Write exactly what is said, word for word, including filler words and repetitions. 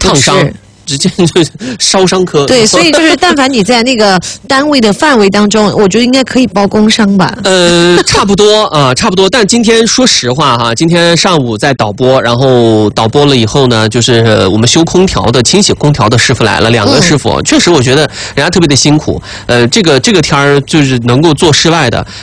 烫伤。直接就是烧伤科。 对，所以就是但凡你在那个单位的范围当中，我觉得应该可以报工伤吧。 呃，差不多啊、呃，差不多。但今天说实话哈，今天上午在导播，然后导播了以后呢，就是我们修空调的、清洗空调的师傅来了，两个师傅，嗯、确实我觉得人家特别的辛苦。呃，这个这个天儿就是能够做室外的，